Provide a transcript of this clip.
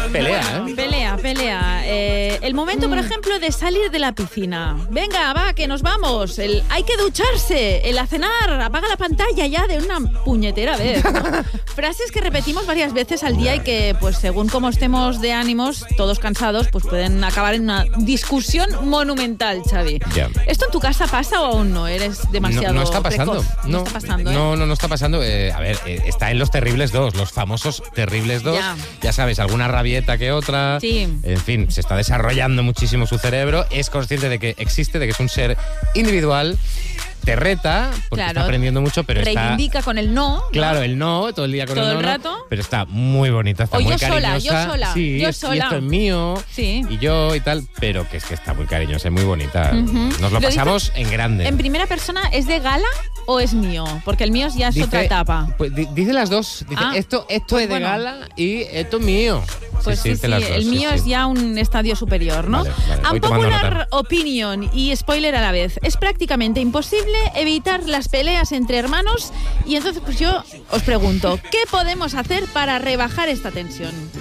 Pelea, ¿eh? Pelea. El momento, por ejemplo, de salir de la piscina. Venga, va, que nos vamos. Hay que ducharse. El a cenar. Apaga la pantalla ya de una puñetera vez, ¿no? Frases que repetimos varias veces al día y que, pues según cómo estemos de ánimos, todos cansados, pues pueden acabar en una discusión monumental, Xavi. Ya. ¿Esto en tu casa pasa o aún no? ¿Eres demasiado No está pasando. precoz? No está pasando, ¿eh? No está pasando. A ver, está en los Terribles 2, los famosos Terribles 2. Ya sabes, alguna rabieta que otra. Sí. En fin, se está desarrollando muchísimo su cerebro. Es consciente de que existe, de que es un ser individual. Te reta, porque está aprendiendo mucho, pero reivindica con el no. Claro, el no, todo el día con el no. Todo el rato. Pero está muy bonita, está muy cariñosa. Yo sola. Sí, sola. Y esto es mío. Sí. Y yo y tal, pero que es que está muy cariñosa y muy bonita. Nos lo pasamos en grande. ¿En primera persona es de Gala o es mío? Porque el mío ya es otra etapa. Pues dice las dos. Dice, esto es de Gala y esto es mío. Pues sí, las dos, el mío es ya un estadio superior, ¿no? Vale. Unpopular opinion y spoiler a la vez. Es prácticamente imposible evitar las peleas entre hermanos y entonces pues yo os pregunto, ¿qué podemos hacer para rebajar esta tensión?